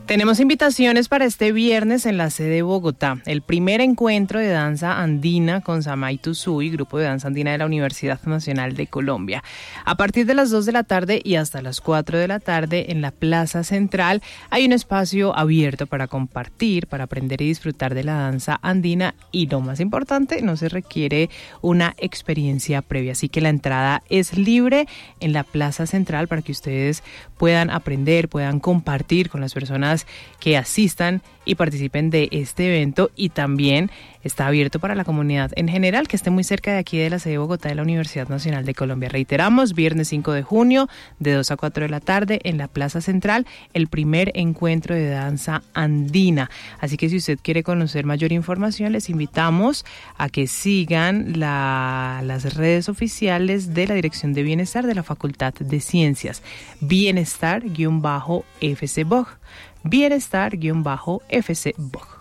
Tenemos invitaciones para este viernes en la sede de Bogotá. El primer encuentro de danza andina con Samay Tuzui, grupo de danza andina de la Universidad Nacional de Colombia. A partir de las 2 de la tarde y hasta las 4 de la tarde en la Plaza Central hay un espacio abierto para compartir, para aprender y disfrutar de la danza andina y lo más importante, no se requiere una experiencia previa. Así que la entrada es libre en la Plaza Central para que ustedes puedan aprender, puedan compartir con las personas que asistan y participen de este evento, y también está abierto para la comunidad en general que esté muy cerca de aquí de la sede de Bogotá de la Universidad Nacional de Colombia. Reiteramos, viernes 5 de junio de 2 a 4 de la tarde en la Plaza Central, el primer encuentro de danza andina. Así que si usted quiere conocer mayor información, les invitamos a que sigan las redes oficiales de la Dirección de Bienestar de la Facultad de Ciencias, Bienestar-FCBOG. Bienestar-FCBOG.